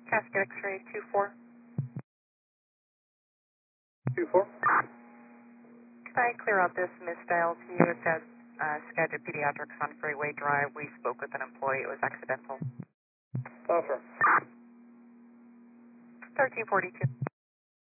Cascade X-ray 24. 24. Could I clear out this misdial to you? It says Skagit Pediatrics on Freeway Drive. We spoke with an employee. It was accidental. Offer. 1342.